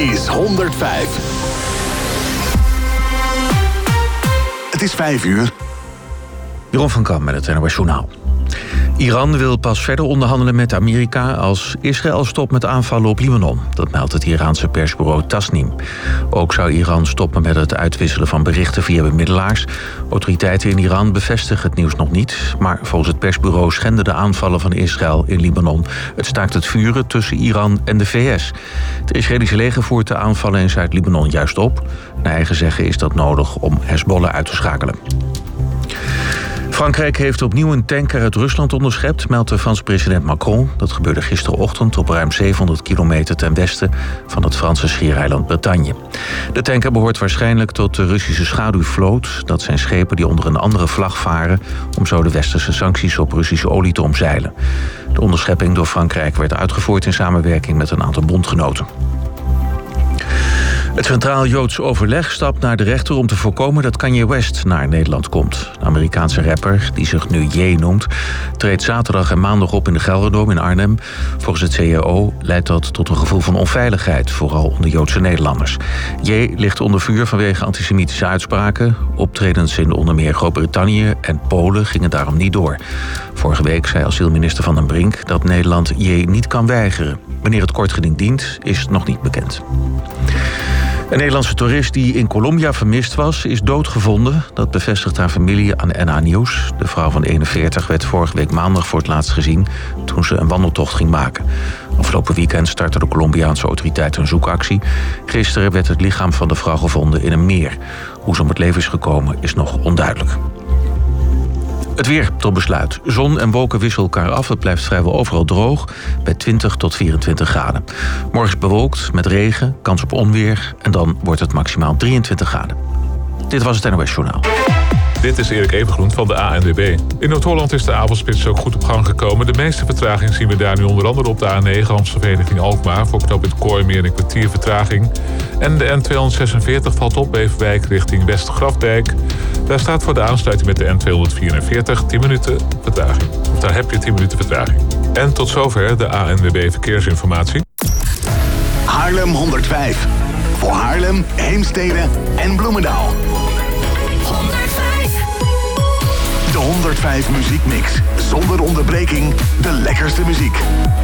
is 105. Het is 5 uur. Jeroen van Kam met het NOS Journaal. Iran wil pas verder onderhandelen met Amerika als Israël stopt met aanvallen op Libanon. Dat meldt het Iraanse persbureau Tasnim. Ook zou Iran stoppen met het uitwisselen van berichten via bemiddelaars. Autoriteiten in Iran bevestigen het nieuws nog niet. Maar volgens het persbureau schenden de aanvallen van Israël in Libanon het staakt het vuren tussen Iran en de VS. Het Israëlische leger voert de aanvallen in Zuid-Libanon juist op. Naar eigen zeggen is dat nodig om Hezbollah uit te schakelen. Frankrijk heeft opnieuw een tanker uit Rusland onderschept, meldt de Franse president Macron. Dat gebeurde gisterochtend op ruim 700 kilometer ten westen van het Franse schiereiland Bretagne. De tanker behoort waarschijnlijk tot de Russische schaduwvloot. Dat zijn schepen die onder een andere vlag varen om zo de westerse sancties op Russische olie te omzeilen. De onderschepping door Frankrijk werd uitgevoerd in samenwerking met een aantal bondgenoten. Het Centraal Joods Overleg stapt naar de rechter om te voorkomen dat Kanye West naar Nederland komt. De Amerikaanse rapper, die zich nu Ye noemt, treedt zaterdag en maandag op in de Gelderdoom in Arnhem. Volgens het CAO leidt dat tot een gevoel van onveiligheid, vooral onder Joodse Nederlanders. Ye ligt onder vuur vanwege antisemitische uitspraken. Optredens in onder meer Groot-Brittannië en Polen gingen daarom niet door. Vorige week zei asielminister Van den Brink dat Nederland Ye niet kan weigeren. Wanneer het kort dient, is nog niet bekend. Een Nederlandse toerist die in Colombia vermist was, is doodgevonden. Dat bevestigt haar familie aan NA Nieuws. De vrouw van 41 werd vorige week maandag voor het laatst gezien toen ze een wandeltocht ging maken. Afgelopen weekend startte de Colombiaanse autoriteiten een zoekactie. Gisteren werd het lichaam van de vrouw gevonden in een meer. Hoe ze om het leven is gekomen is nog onduidelijk. Het weer tot besluit. Zon en wolken wisselen elkaar af. Het blijft vrijwel overal droog bij 20 tot 24 graden. Morgen is bewolkt met regen, kans op onweer en dan wordt het maximaal 23 graden. Dit was het NOS Journaal. Dit is Erik Evengroen van de ANWB. In Noord-Holland is de avondspits ook goed op gang gekomen. De meeste vertraging zien we daar nu onder andere op de A9 Amstelveen richting Alkmaar. Voor knooppunt Kooimeer een kwartier vertraging. En de N246 valt op Beverwijk richting West-Grafdijk. Daar staat voor de aansluiting met de N244 10 minuten vertraging. Of daar heb je 10 minuten vertraging. En tot zover de ANWB Verkeersinformatie. Haarlem 105. Voor Haarlem, Heemstede en Bloemendaal. 105. De 105 muziekmix. Zonder onderbreking de lekkerste muziek.